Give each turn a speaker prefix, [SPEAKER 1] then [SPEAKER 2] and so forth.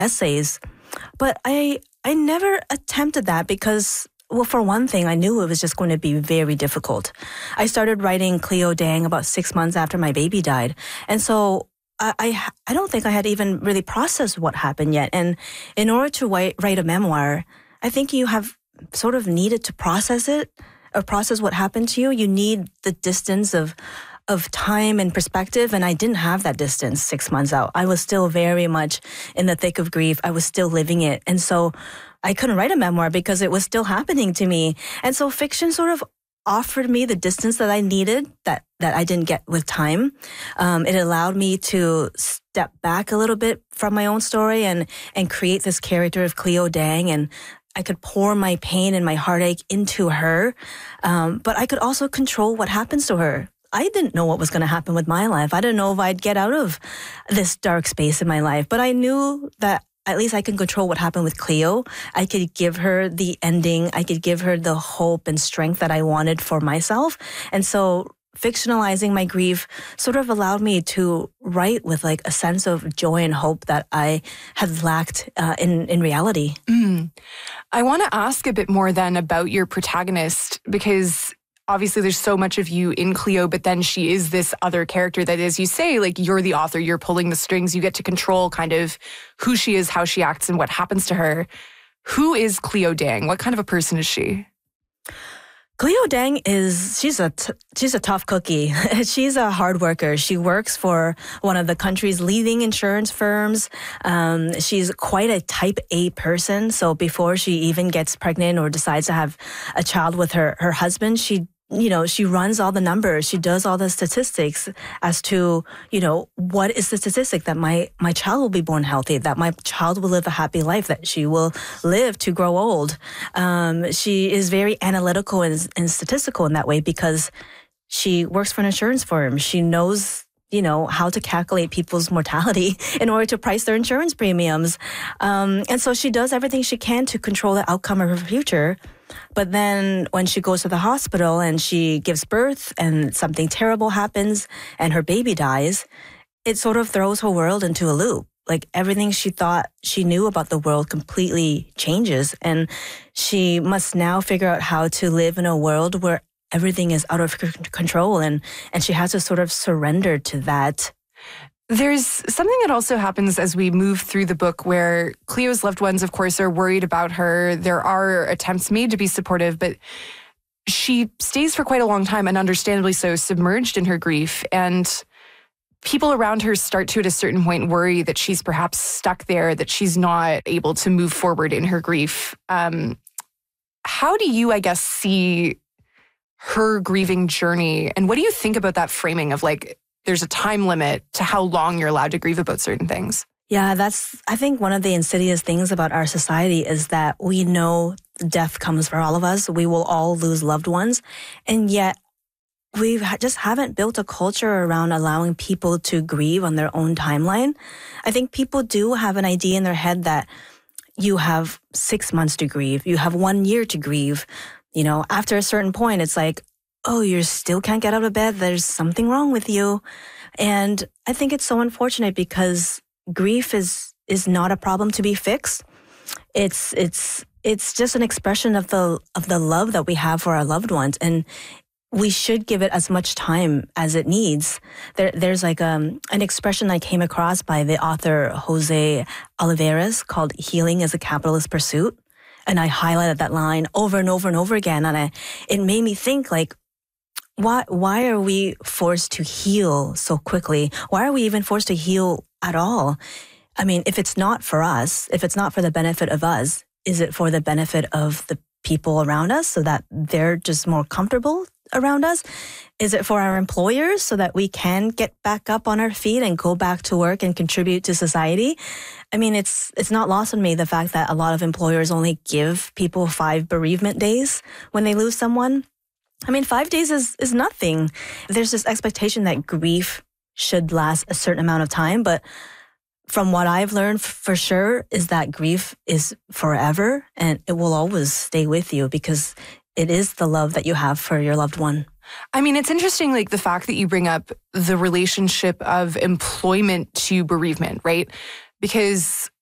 [SPEAKER 1] essays. But I never attempted that because, well, for one thing, I knew it was just going to be very difficult. I started writing Cleo Dang about 6 months after my baby died. And so I don't think I had even really processed what happened yet. And in order to write a memoir, I think you have sort of needed to process it or process what happened to you. You need the distance of time and perspective. And I didn't have that distance 6 months out. I was still very much in the thick of grief. I was still living it. And so I couldn't write a memoir because it was still happening to me. And so fiction sort of offered me the distance that I needed that I didn't get with time. It allowed me to step back a little bit from my own story and create this character of Cleo Dang. And I could pour my pain and my heartache into her. But I could also control what happens to her. I didn't know what was going to happen with my life. I didn't know if I'd get out of this dark space in my life. But I knew that at least I can control what happened with Cleo. I could give her the ending. I could give her the hope and strength that I wanted for myself. And so fictionalizing my grief sort of allowed me to write with like a sense of joy and hope that I had lacked in reality.
[SPEAKER 2] I want to ask a bit more then about your protagonist, because obviously there's so much of you in Cleo, but then she is this other character that, as you say, like you're the author, you're pulling the strings, you get to control kind of who she is, how she acts, and what happens to her. Who is Cleo Dang? What kind of a person is she?
[SPEAKER 1] Cleo Dang she's a tough cookie. She's a hard worker. She works for one of the country's leading insurance firms. She's quite a type A person. So before she even gets pregnant or decides to have a child with her husband, she runs all the numbers. She does all the statistics as to, what is the statistic that my child will be born healthy, that my child will live a happy life, that she will live to grow old. She is very analytical and statistical in that way because she works for an insurance firm. She knows, how to calculate people's mortality in order to price their insurance premiums. And so she does everything she can to control the outcome of her future. But then when she goes to the hospital and she gives birth and something terrible happens and her baby dies, it sort of throws her world into a loop. Like everything she thought she knew about the world completely changes. And she must now figure out how to live in a world where everything is out of control. And she has to sort of surrender to that.
[SPEAKER 2] There's something that also happens as we move through the book where Cleo's loved ones, of course, are worried about her. There are attempts made to be supportive, but she stays for quite a long time and understandably so submerged in her grief. And people around her start to, at a certain point, worry that she's perhaps stuck there, that she's not able to move forward in her grief. How do you, I guess, see her grieving journey? And what do you think about that framing of like, there's a time limit to how long you're allowed to grieve about certain things?
[SPEAKER 1] Yeah, I think one of the insidious things about our society is that we know death comes for all of us. We will all lose loved ones. And yet we just haven't built a culture around allowing people to grieve on their own timeline. I think people do have an idea in their head that you have 6 months to grieve. You have 1 year to grieve. After a certain point, it's like, oh, you still can't get out of bed. There's something wrong with you. And I think it's so unfortunate because grief is not a problem to be fixed. It's just an expression of the love that we have for our loved ones. And we should give it as much time as it needs. There's like an expression I came across by the author Jose Olivares called "Healing is a Capitalist Pursuit." And I highlighted that line over and over and over again. And it made me think like, why are we forced to heal so quickly? Why are we even forced to heal at all? I mean, if it's not for us, if it's not for the benefit of us, is it for the benefit of the people around us so that they're just more comfortable around us? Is it for our employers so that we can get back up on our feet and go back to work and contribute to society? I mean, it's not lost on me the fact that a lot of employers only give people 5 bereavement days when they lose someone. I mean, 5 days is nothing. There's this expectation that grief should last a certain amount of time, but from what I've learned for sure is that grief is forever and it will always stay with you because it is the love that you have for your loved one.
[SPEAKER 2] I mean, it's interesting, like the fact that you bring up the relationship of employment to bereavement, right? Because